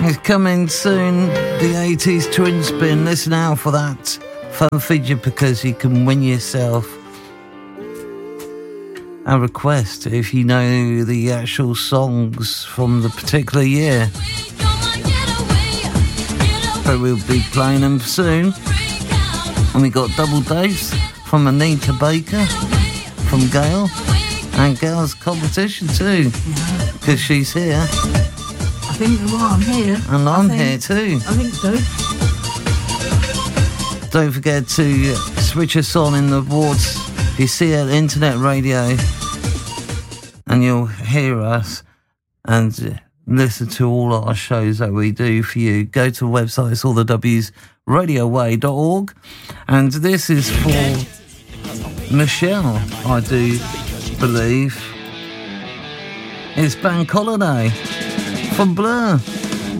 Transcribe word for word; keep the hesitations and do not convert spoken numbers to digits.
It's coming soon, the eighties Twin Spin. Listen out for that fun feature because you can win yourself a request if you know the actual songs from the particular year. So we'll be playing them soon. And we got double dates from Anita Baker, from Gail, and Gail's competition too, because she's here. I think well, I'm here. And I'm think, here too. I think so. Don't forget to switch us on in the wards. You see it, internet radio, and you'll hear us and listen to all our shows that we do for you. Go to the website, it's all the W's, radio way dot org. And this is for Michelle, I do believe. It's Bank Holiday from Blur.